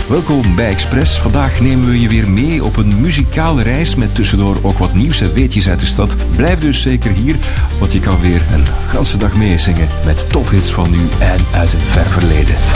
Welkom bij Express. Vandaag nemen we je weer mee op een muzikale reis met tussendoor ook wat nieuws en weetjes uit de stad. Blijf dus zeker hier, want je kan weer een ganse dag meezingen met tophits van nu en uit een ver verleden.